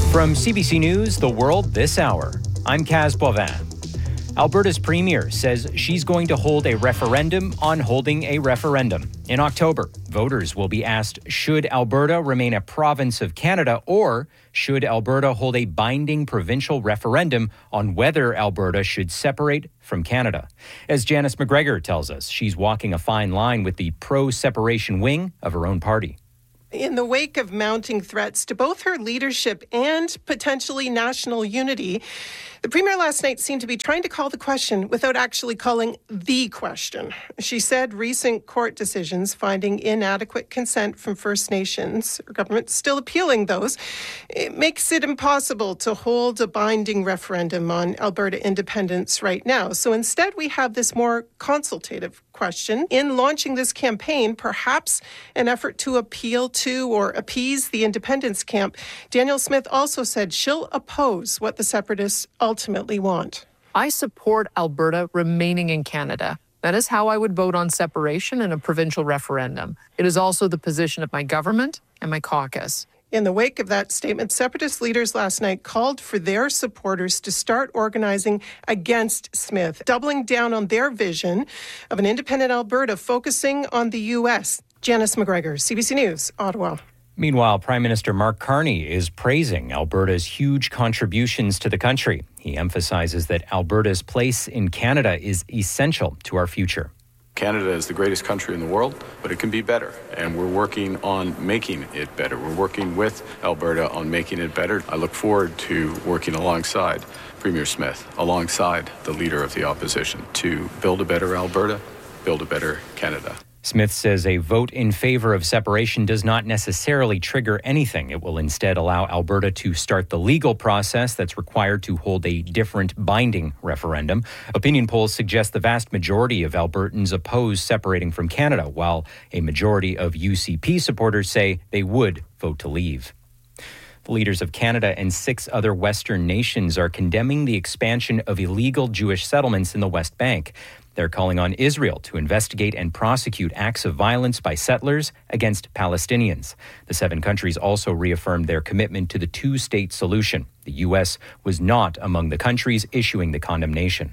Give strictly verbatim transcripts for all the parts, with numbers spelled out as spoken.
From C B C News, The World This Hour, I'm Kaz Boivin. Alberta's premier says she's going to hold a referendum on holding a referendum. In October, voters will be asked, should Alberta remain a province of Canada, or should Alberta hold a binding provincial referendum on whether Alberta should separate from Canada? As Janice McGregor tells us, she's walking a fine line with the pro-separation wing of her own party. In the wake of mounting threats to both her leadership and potentially national unity, the Premier last night seemed to be trying to call the question without actually calling the question. She said recent court decisions finding inadequate consent from First Nations, her government still appealing those, it makes it impossible to hold a binding referendum on Alberta independence right now. So instead, we have this more consultative question. In launching this campaign, perhaps an effort to appeal to or appease the independence camp, Danielle Smith also said she'll oppose what the separatists ultimately want. I support Alberta remaining in Canada. That is how I would vote on separation in a provincial referendum. It is also the position of my government and my caucus. In the wake of that statement, separatist leaders last night called for their supporters to start organizing against Smith, doubling down on their vision of an independent Alberta focusing on the U S. Janice McGregor, C B C News, Ottawa. Meanwhile, Prime Minister Mark Carney is praising Alberta's huge contributions to the country. He emphasizes that Alberta's place in Canada is essential to our future. Canada is the greatest country in the world, but it can be better, and we're working on making it better. We're working with Alberta on making it better. I look forward to working alongside Premier Smith, alongside the Leader of the Opposition, to build a better Alberta, build a better Canada. Smith says a vote in favor of separation does not necessarily trigger anything. It will instead allow Alberta to start the legal process that's required to hold a different binding referendum. Opinion polls suggest the vast majority of Albertans oppose separating from Canada, while a majority of U C P supporters say they would vote to leave. The leaders of Canada and six other Western nations are condemning the expansion of illegal Jewish settlements in the West Bank. They're calling on Israel to investigate and prosecute acts of violence by settlers against Palestinians. The seven countries also reaffirmed their commitment to the two-state solution. The U S was not among the countries issuing the condemnation.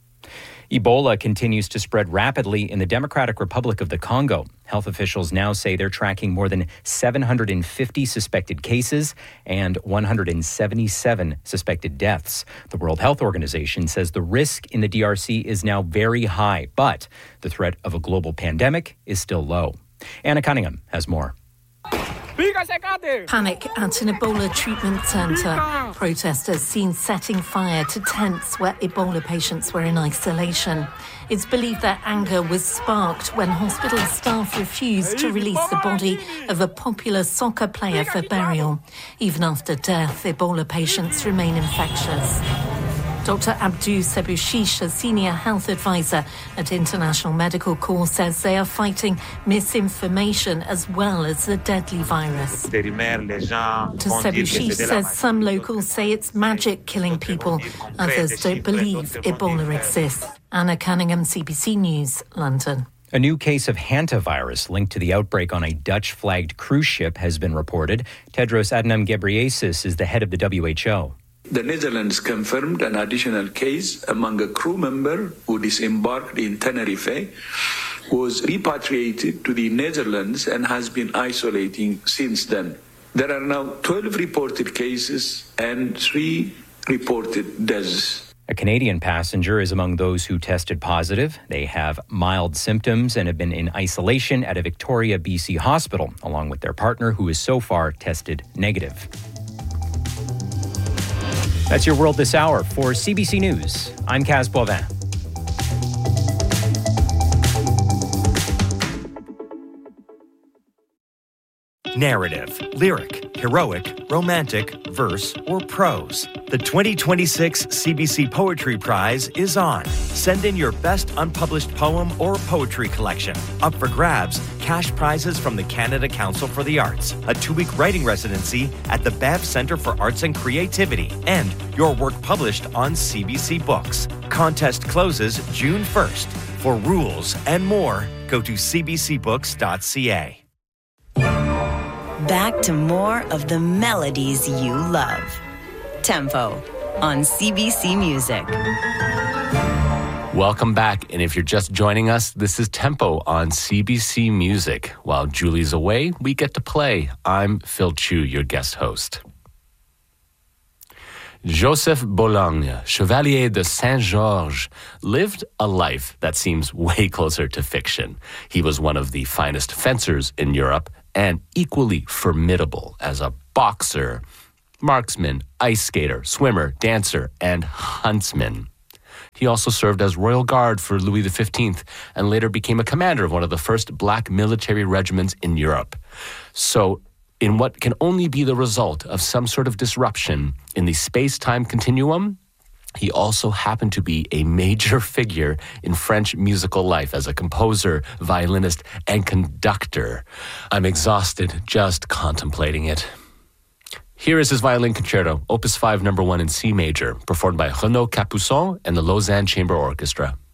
Ebola continues to spread rapidly in the Democratic Republic of the Congo. Health officials now say they're tracking more than seven hundred fifty suspected cases and one hundred seventy-seven suspected deaths. The World Health Organization says the risk in the D R C is now very high, but the threat of a global pandemic is still low. Anna Cunningham has more. Panic at an Ebola treatment centre. Protesters seen setting fire to tents where Ebola patients were in isolation. It's believed that anger was sparked when hospital staff refused to release the body of a popular soccer player for burial. Even after death, Ebola patients remain infectious. Doctor Abdou Sebouchiche, a senior health advisor at International Medical Corps, says they are fighting misinformation as well as the deadly virus. Doctor Sebouchiche says some locals say it's magic killing people. Others don't believe Ebola exists. Anna Cunningham, C B C News, London. A new case of hantavirus linked to the outbreak on a Dutch-flagged cruise ship has been reported. Tedros Adhanom Ghebreyesus is the head of the W H O. The Netherlands confirmed an additional case among a crew member who disembarked in Tenerife, was repatriated to the Netherlands and has been isolating since then. There are now twelve reported cases and three reported deaths. A Canadian passenger is among those who tested positive. They have mild symptoms and have been in isolation at a Victoria, B C hospital, along with their partner, who is so far tested negative. That's your World This Hour. For C B C News, I'm Kaz Boivin. Narrative, lyric, heroic, romantic, verse, or prose. The twenty twenty-six C B C Poetry Prize is on. Send in your best unpublished poem or poetry collection. Up for grabs, cash prizes from the Canada Council for the Arts, a two-week writing residency at the Banff Centre for Arts and Creativity, and your work published on C B C Books. Contest closes June first. For rules and more, go to c b c books dot c a. Back to more of the melodies you love. Tempo on C B C Music. Welcome back, and if you're just joining us, this is Tempo on C B C Music. While Julie's away, we get to play. I'm Phil Chu, your guest host. Joseph Bologne, Chevalier de Saint-Georges, lived a life that seems way closer to fiction. He was one of the finest fencers in Europe and equally formidable as a boxer, marksman, ice skater, swimmer, dancer, and huntsman. He also served as royal guard for Louis the fifteenth and later became a commander of one of the first black military regiments in Europe. So, in what can only be the result of some sort of disruption in the space-time continuum, he also happened to be a major figure in French musical life as a composer, violinist, and conductor. I'm exhausted just contemplating it. Here is his violin concerto, Opus five, number one in C major, performed by Renaud Capuçon and the Lausanne Chamber Orchestra.